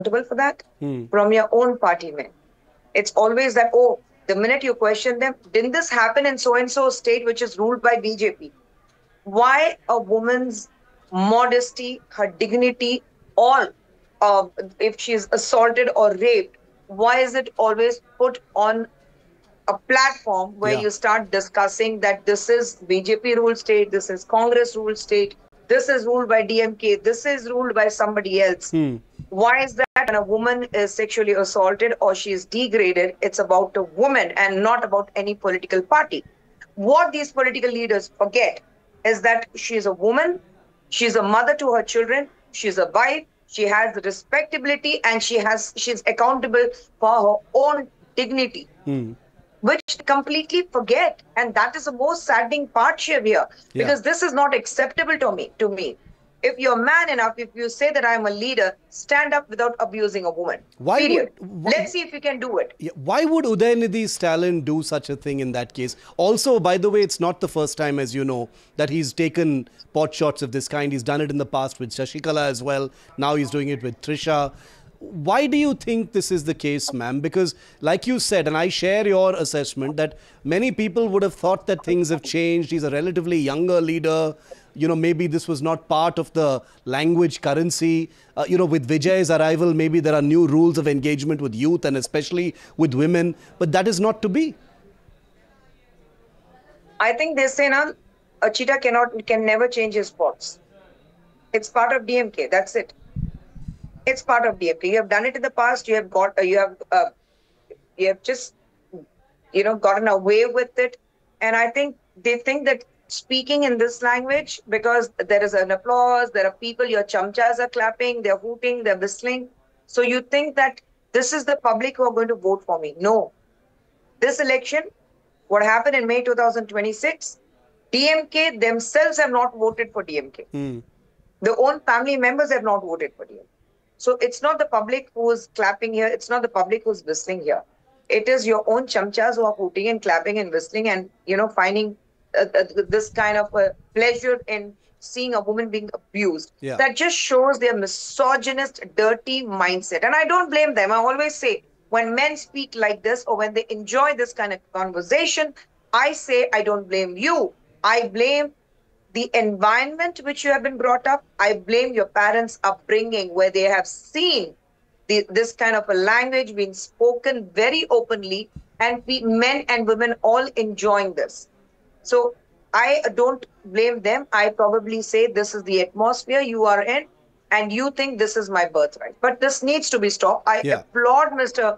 accountable for that? Hmm. From your own party men. It's always that, oh, the minute you question them, didn't this happen in so and so state which is ruled by BJP? Why a woman's modesty, her dignity, all, uh, if she's assaulted or raped, why is it always put on a platform where Yeah. you start discussing that this is BJP ruled state, this is Congress ruled state, this is ruled by DMK, this is ruled by somebody else? Hmm. Why is that when a woman is sexually assaulted or she is degraded, it's about a woman and not about any political party? What these political leaders forget is that she is a woman, she's a mother to her children, she's a wife, she has respectability, and she's accountable for her own dignity, Hmm. which they completely forget. And that is the most saddening part, Shiv, here, Yeah. because this is not acceptable to me. If you're man enough, if you say that I'm a leader, stand up without abusing a woman. Why would Period. Let's see if you can do it. Yeah, why would Udayanidhi Stalin do such a thing in that case? Also, by the way, it's not the first time, as you know, that he's taken pot shots of this kind. He's done it in the past with Shashikala as well. Now he's doing it with Trisha. Why do you think this is the case, ma'am? Because, like you said, and I share your assessment, that many people would have thought that things have changed. He's a relatively younger leader. You know, maybe this was not part of the language currency. You know, with Vijay's arrival, maybe there are new rules of engagement with youth and especially with women. But that is not to be. I think they say now a cheetah can never change his spots. It's part of DMK. That's it. It's part of DMK. You have done it in the past. You have just gotten away with it. And I think they think that speaking in this language, because there is an applause, there are people, your chamchas are clapping, they're hooting, they're whistling. So you think that this is the public who are going to vote for me. No. This election, what happened in May 2026, DMK themselves have not voted for DMK. Their own family members have not voted for DMK. So it's not the public who is clapping here. It's not the public who's whistling here. It is your own chamchas who are hooting and clapping and whistling and, finding this kind of pleasure in seeing a woman being abused. Yeah. That just shows their misogynist, dirty mindset. And I don't blame them. I always say, when men speak like this or when they enjoy this kind of conversation, I say, I don't blame you. I blame the environment which you have been brought up. I blame your parents' upbringing, where they have seen this kind of a language being spoken very openly, and men and women all enjoying this. So I don't blame them. I probably say this is the atmosphere you are in, and you think this is my birthright. But this needs to be stopped. I applaud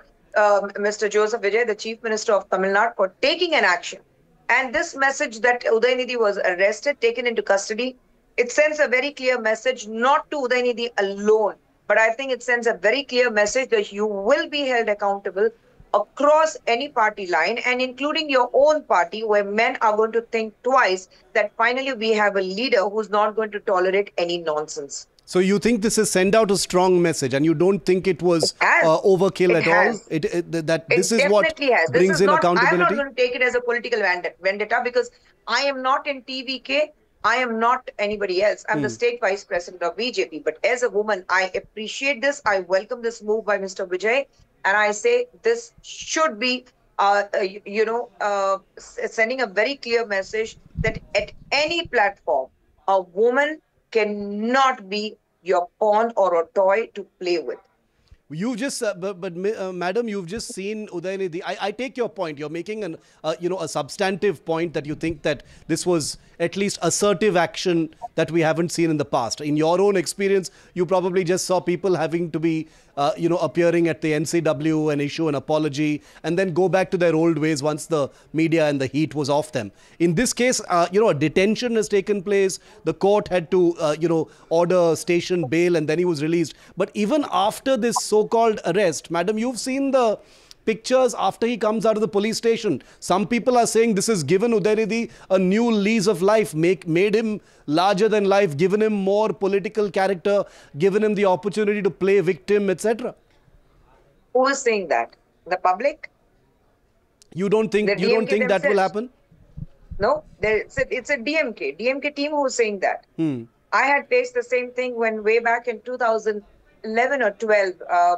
Mr. Joseph Vijay, the Chief Minister of Tamil Nadu, for taking an action. And this message that Udayanidhi was arrested, taken into custody, it sends a very clear message, not to Udayanidhi alone, but I think it sends a very clear message that you will be held accountable across any party line, and including your own party, where men are going to think twice that finally we have a leader who's not going to tolerate any nonsense. So you think this has sent out a strong message, and you don't think it was overkill at all? This is what brings in accountability? I'm not going to take it as a political vendetta, because I am not in TVK. I am not anybody else. I'm the state vice president of BJP. But as a woman, I appreciate this. I welcome this move by Mr. Vijay. And I say this should be, sending a very clear message that at any platform, a woman cannot be your pawn or a toy to play with. You've just, madam, you've just seen Udayanidhi. I take your point. You're making a substantive point that you think that this was at least assertive action that we haven't seen in the past. In your own experience, you probably just saw people having to be, appearing at the NCW and issue an apology and then go back to their old ways once the media and the heat was off them. In this case, a detention has taken place. The court had to, order station bail, and then he was released. But even after this so-called arrest, madam, you've seen the pictures after he comes out of the police station. Some people are saying this has given Udayanidhi a new lease of life, made him larger than life, given him more political character, given him the opportunity to play victim, etc. Who is saying that? The public? You don't think that will happen? No, it's a DMK team who is saying that. I had faced the same thing when way back in 2011 or 12.